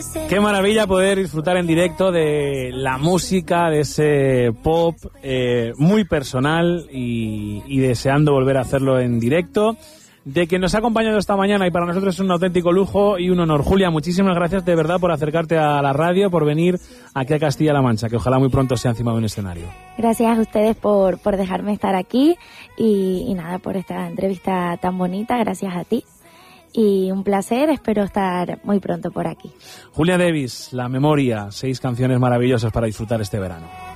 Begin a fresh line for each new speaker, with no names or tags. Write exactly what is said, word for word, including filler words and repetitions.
Qué maravilla poder disfrutar en directo de la música, de ese pop eh, muy personal y, y deseando volver a hacerlo en directo. De que nos ha acompañado esta mañana y para nosotros es un auténtico lujo y un honor. Julia, muchísimas gracias de verdad por acercarte a la radio, por venir aquí a Castilla-La Mancha, que ojalá muy pronto sea encima de un escenario.
Gracias a ustedes por, por dejarme estar aquí y, y nada, por esta entrevista tan bonita, gracias a ti. Y un placer, espero estar muy pronto por aquí.
Julia Davis, La Memoria, seis canciones maravillosas para disfrutar este verano.